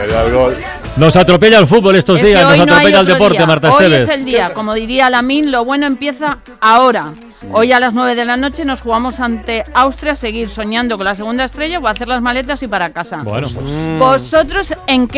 el gol. Nos atropella el fútbol estos días, nos atropella el deporte, Marta Esteves. Hoy es el día, como diría Lamine, lo bueno empieza ahora. Hoy a las 9 de la noche nos jugamos ante Austria, seguir soñando con la segunda estrella o hacer las maletas y para casa. Bueno, pues... ¿Vosotros en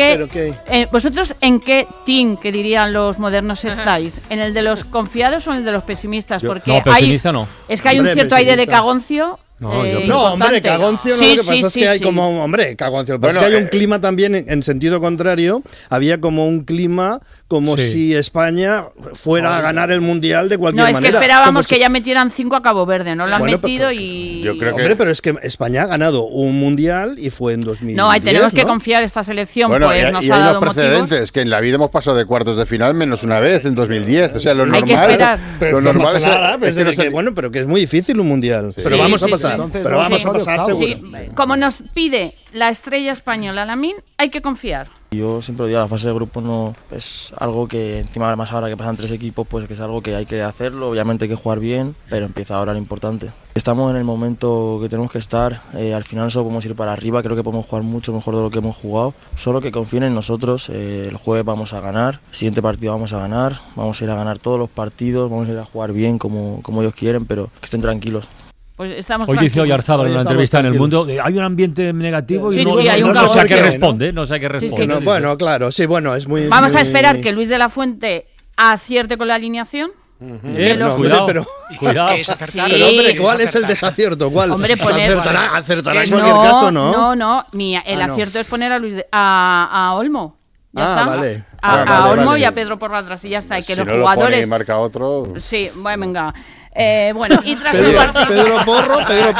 qué team, que dirían los modernos, estáis? ¿En el de los confiados o en el de los pesimistas? Porque no, pesimista no. Es que hay un cierto aire de cagoncio. No, hombre, cagoncio no, lo que pasa es que hay como, hombre, cagoncio, lo que pasa es que hay un clima también en sentido contrario, había como un clima como si España fuera a ganar el Mundial de cualquier manera. No, es que esperábamos que ya metieran 5 a Cabo Verde, no lo han metido y... Yo creo que... Hombre, pero es que España ha ganado un Mundial y fue en 2010, No, ahí tenemos que confiar esta selección, bueno, pues nos y ha hay dado unos precedentes, motivos. que en la vida hemos pasado de cuartos de final menos una vez, en 2010, o sea, lo normal... Hay que esperar. Pero no pasa nada, bueno, pero que es muy difícil un Mundial, pero vamos a pasar, pero vamos a pasar seguro. Sí, como nos pide la estrella española Lamine, hay que confiar. Yo siempre digo, la fase de grupo no es algo que encima más ahora que pasan 3 equipos, pues que es algo que hay que hacerlo, obviamente hay que jugar bien, pero empieza ahora lo importante. Estamos en el momento que tenemos que estar, al final solo podemos ir para arriba, creo que podemos jugar mucho mejor de lo que hemos jugado, solo que confíen en nosotros, el jueves vamos a ganar, el siguiente partido vamos a ganar, vamos a ir a ganar todos los partidos, vamos a ir a jugar bien como ellos quieren, pero que estén tranquilos. Pues hoy dice Oyarzábal en una entrevista en El Mundo, hay un ambiente negativo y hay un no sé a qué responde, no sé a qué responde. Sí. Bueno, claro, sí, bueno, es muy... Vamos a esperar que Luis de la Fuente acierte con la alineación. Cuidado. Pero hombre, ¿cuál es el desacierto? ¿Cuál? Hombre, acertará en cualquier caso, ¿no? No, el acierto es poner a Olmo. Ya está. Vale. A Olmo y a Pedro Porro atrás y ya está. Y que si los no jugadores... lo pone y marca otro... Sí, bueno, venga. Bueno, y tras el partido... Pedro Porro.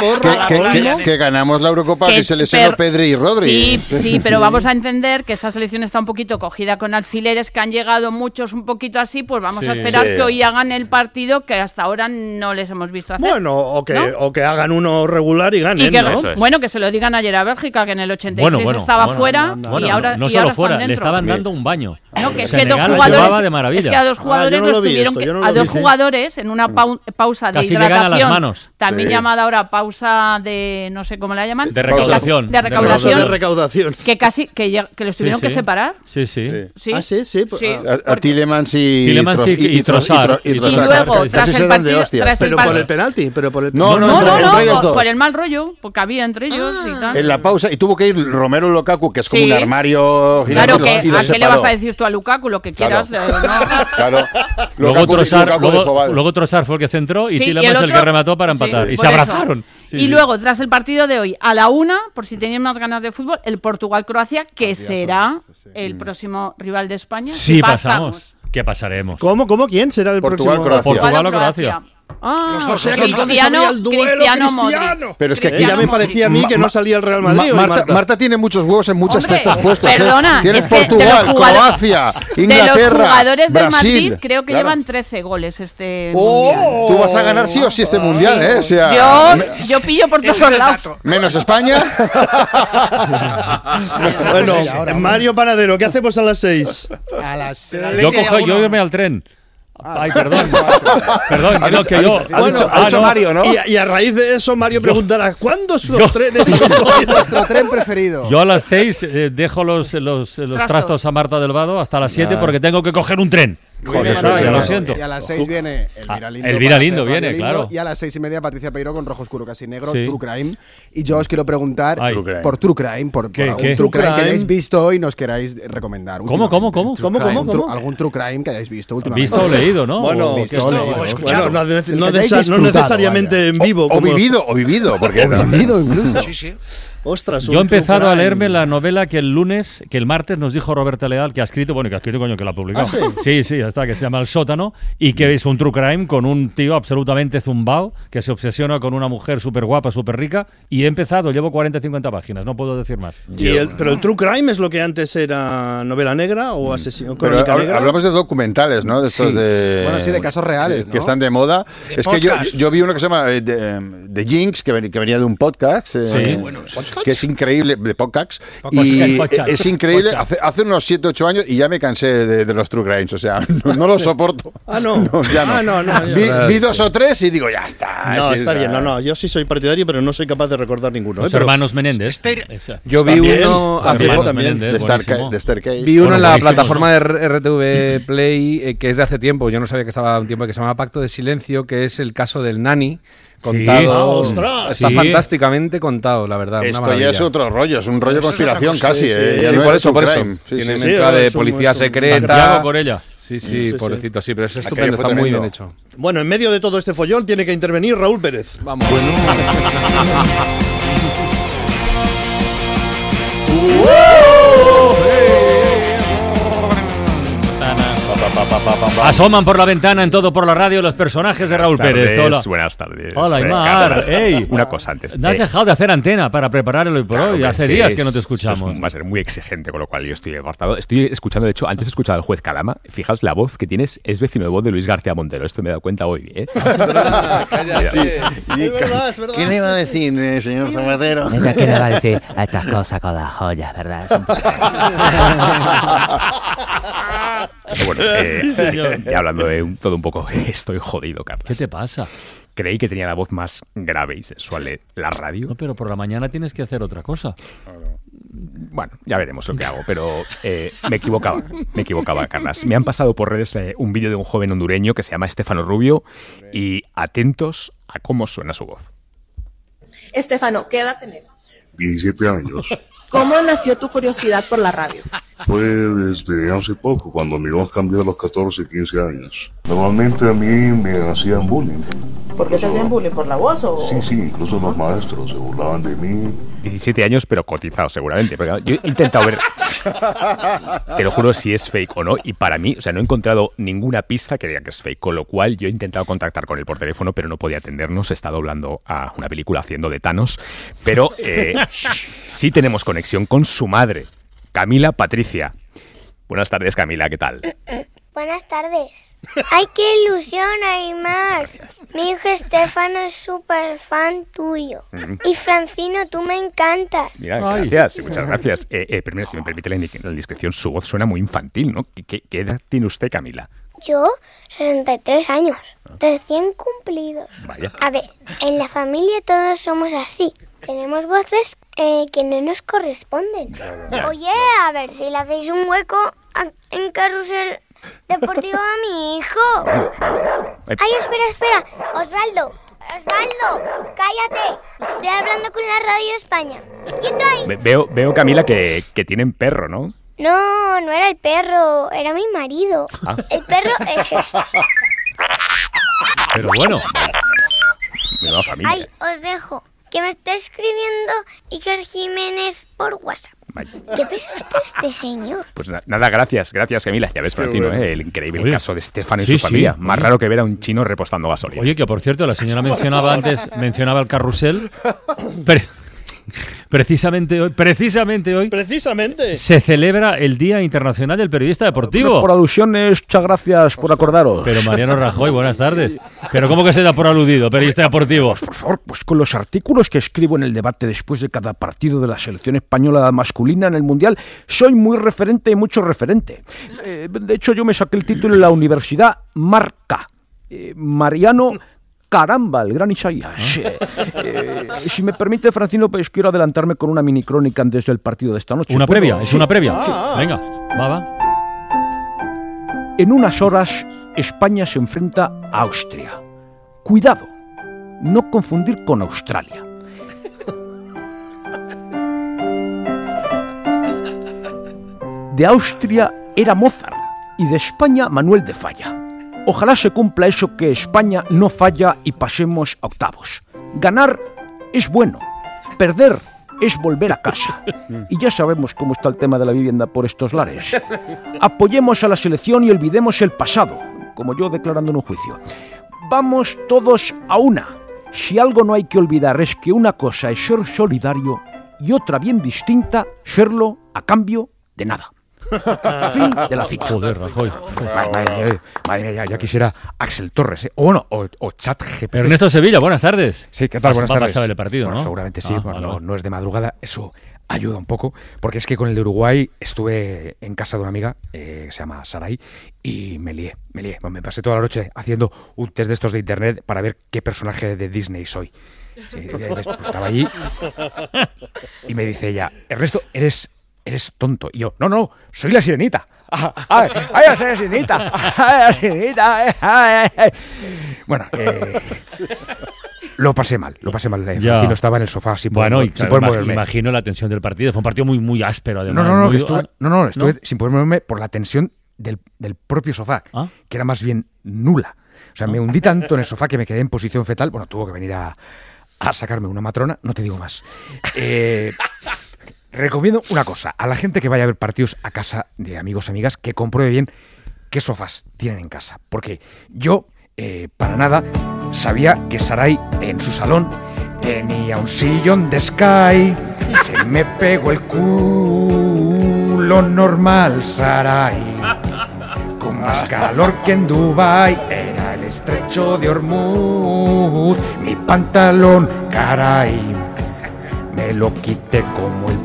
Que ganamos la Eurocopa que se lesionó Pedri y Rodri. Sí, pero vamos a entender que esta selección está un poquito cogida con alfileres, que han llegado muchos un poquito así, pues vamos a esperar que hoy hagan el partido que hasta ahora no les hemos visto hacer. Bueno, o que hagan uno regular y ganen, ¿no? Bueno, que se lo digan ayer a Bélgica, que en el 86 estaba fuera y ahora no y solo ahora fuera, están le dentro. estaban dando un baño. No, que es que Senegal dos jugadores, de maravilla. es que a dos jugadores los tuvieron jugadores en una pausa de casi hidratación, a las manos. también llamada ahora pausa de no sé cómo la llaman, de recaudación, que casi que los tuvieron que separar. Sí. Ah, sí. A Tielemans y Trossard. Y luego tras el partido, pero por el penalti, no, por el mal rollo, porque había entre ellos y tal. En la pausa y tuvo que ir Romelu Lukaku, que es como un armario gigante. Claro, ¿a qué le vas a decir tú a Lukaku? Lo que quieras. Claro. Luego Trossard fue el que centró y Tielemans el que remató para empatar. Y se abrazaron. Y luego, tras el partido de hoy, a la 1, por si tenían más ganas de fútbol, el Portugal-Croacia, que será el próximo rival de España. Sí, pasamos. ¿Qué pasaremos? ¿Cómo? ¿Quién será el próximo? Portugal o Croacia. O sea que entonces salía el duelo Cristiano. Pero es que ya me parecía a mí que no salía el Real Madrid. Marta tiene muchos huevos en muchas cestas puestos. Perdona, tienes Portugal, Croacia, Inglaterra, de los jugadores del Brasil, Madrid creo que llevan 13 goles mundial. Tú vas a ganar sí o sí este mundial, ¿eh? O sea, yo pillo por todos lados. Menos España. Bueno, Mario Panadero, ¿qué hacemos a las 6? A las 6. Yo irme al tren. Ay, perdón, que yo... Ha dicho Mario, ¿no? Y a raíz de eso, Mario preguntará, ¿cuándo son los trenes? Nuestro tren preferido. Yo a las 6 dejo los trastos a Marta del Vado hasta las 7 porque tengo que coger un tren. Joder, ya lo siento. Y a las 6 viene Elvira Lindo viene, claro. Y a las 6:30 Patricia Peiro con Rojo Oscuro Casi Negro, True Crime. Y yo os quiero preguntar por True Crime, por algún True Crime que hayáis visto y nos queráis recomendar. ¿Cómo? ¿Algún True Crime que hayáis visto últimamente? ¿Visto o leído, no? Bueno, no necesariamente en vivo. O vivido, porque vivido incluso. Sí. Ostras, yo he empezado a leerme la novela que el martes nos dijo Roberta Leal, que ha escrito, que la publicó. Sí, está, que se llama El Sótano, y que es un true crime con un tío absolutamente zumbao, que se obsesiona con una mujer súper guapa, súper rica, y he empezado, llevo 40-50 páginas, no puedo decir más. Pero el true crime es lo que antes era novela negra o asesino crónica negra. Hablamos de documentales, ¿no? De estos de... Bueno, sí, de casos reales, ¿no? Que están de moda. Es que yo vi uno que se llama The Jinx, que venía de un podcast. Que es increíble, de podcast, y es increíble, hace unos 7-8 años y ya me cansé de los true crimes, o sea, no lo soporto. No, ya no. Vi 2 o 3 y digo, ya está. No, está bien. No, yo sí soy partidario, pero no soy capaz de recordar ninguno. Los hermanos Menéndez. Yo vi uno también de Staircase. Vi uno en la plataforma de RTV Play que es de hace tiempo. Yo no sabía que estaba un tiempo, que se llama Pacto de Silencio, que es el caso del Nani. Contado. Está fantásticamente contado, la verdad. Esto ya es otro rollo, es un rollo conspiración casi. Por eso. Tiene mezcla de policía secreta. Santiago por ella. Sí, pobrecito, sí, pero es estupendo, está muy bien hecho. Bueno, en medio de todo este follón tiene que intervenir Raúl Pérez. Vamos. Asoman por la ventana en Todo por la Radio los personajes de Raúl Pérez. Hola. Buenas tardes. Hola, Aymar. Una cosa antes. No has dejado de hacer antena para preparar el Hoy por Hoy. Hace días que no te escuchamos. Va a ser muy exigente, con lo cual yo estoy apartado. Estoy escuchando, de hecho, antes he escuchado al juez Calama. Fijaos, la voz que tienes es vecino de voz de Luis García Montero. Esto me he dado cuenta hoy, ¿eh? Es verdad. ¿Qué le iba a decir, señor Zapatero? ¿Qué le va a decir a estas cosas con las joyas, verdad? Bueno, ya hablando de todo un poco, estoy jodido, Carlos. ¿Qué te pasa? Creí que tenía la voz más grave y sensual de la radio. No, pero por la mañana tienes que hacer otra cosa. Bueno, ya veremos lo que hago, pero me equivocaba, Carlas. Me han pasado por redes un vídeo de un joven hondureño que se llama Estefano Rubio y atentos a cómo suena su voz. Estefano, ¿qué edad tenés? 17 años. ¿Cómo nació tu curiosidad por la radio? Fue desde hace poco, cuando mi voz cambió a los 14, 15 años. Normalmente a mí me hacían bullying. ¿Por qué te hacían bullying? ¿Por la voz o...? Sí, incluso los maestros se burlaban de mí. 17 años, pero cotizado seguramente. Porque yo he intentado ver, te lo juro, si es fake o no. Y para mí, o sea, no he encontrado ninguna pista que diga que es fake. Con lo cual, yo he intentado contactar con él por teléfono, pero no podía atendernos. Se está doblando a una película haciendo de Thanos. Pero sí tenemos conexión con su madre, Camila Patricia. Buenas tardes, Camila, ¿qué tal? Buenas tardes. ¡Ay, qué ilusión, Aymar! Gracias. Mi hijo Estefano es súper fan tuyo. Y Francino, tú me encantas. Mira, gracias, muchas gracias. Primero, si me permite la indiscreción, su voz suena muy infantil, ¿no? ¿Qué edad tiene usted, Camila? Yo, 63 años, recién cumplidos. Vaya. A ver, en la familia todos somos así. Tenemos voces que no nos corresponden. Oye, a ver si le hacéis un hueco en Carrusel Deportivo a mi hijo. Ay, espera. Osvaldo, cállate. Estoy hablando con la Radio España. ¿Quieto ahí? Veo, Camila, que tienen perro, ¿no? No era el perro, era mi marido. El perro es este. Pero bueno, menuda familia. Ay, os dejo. Que me está escribiendo Iker Jiménez por WhatsApp. Vaya. ¿Qué piensa usted este señor? Pues nada, gracias Camila. Ya ves, Francino, el increíble caso de Estefano y su familia. Más raro que ver a un chino repostando gasolina. Oye, que por cierto, la señora mencionaba el carrusel. Precisamente hoy se celebra el Día Internacional del Periodista Deportivo. Por alusiones, muchas gracias por acordaros. Pero Mariano Rajoy, buenas tardes. Pero ¿cómo que se da por aludido, periodista deportivo? Por favor, pues con los artículos que escribo en el debate después de cada partido de la selección española masculina en el Mundial, soy muy referente y mucho referente. De hecho, yo me saqué el título en la Universidad Marca. Mariano... Caramba, el gran Isaías. Si me permite, Francino, pues quiero adelantarme con una mini crónica antes del partido de esta noche. ¿Una previa? ¿Es una previa? Sí. Venga, va. En unas horas, España se enfrenta a Austria. Cuidado, no confundir con Australia. De Austria era Mozart y de España Manuel de Falla. Ojalá se cumpla eso, que España no falla y pasemos a octavos. Ganar es bueno, perder es volver a casa. Y ya sabemos cómo está el tema de la vivienda por estos lares. Apoyemos a la selección y olvidemos el pasado, como yo declarando en un juicio. Vamos todos a una. Si algo no hay que olvidar es que una cosa es ser solidario y otra bien distinta, serlo a cambio de nada. Fin de la cita. Joder, Rajoy. Madre mía, ya quisiera Axel Torres, o ChatGPT. Ernesto Sevilla, buenas tardes. Sí, ¿qué tal? Buenas tardes. Va a pasar el partido, ¿no? Seguramente sí, no es de madrugada. Eso, ayuda un poco, porque es que con el de Uruguay estuve en casa de una amiga, se llama Saray, y me lié. Me pasé toda la noche haciendo un test de estos de internet para ver qué personaje de Disney soy. Sí, pues estaba allí y me dice ella, Ernesto, eres tonto. Y yo, no, soy la sirenita. ¡Ay, soy la sirenita! ¡Ay, la sirenita! Bueno, lo pasé mal. Francino estaba en el sofá sin poder moverme. Imagino la tensión del partido. Fue un partido muy, muy áspero, además. Estuve sin poder moverme por la tensión del propio sofá, que era más bien nula. O sea, me hundí tanto en el sofá que me quedé en posición fetal. Bueno, tuvo que venir a sacarme una matrona, no te digo más. Recomiendo una cosa, a la gente que vaya a ver partidos a casa de amigos, amigas, que compruebe bien qué sofás tienen en casa. Porque yo, para nada, sabía que Saray en su salón tenía un sillón de Sky. Se me pegó el culo normal, Saray. Con más calor que en Dubái, era el estrecho de Hormuz. Mi pantalón, caray, me lo quité como el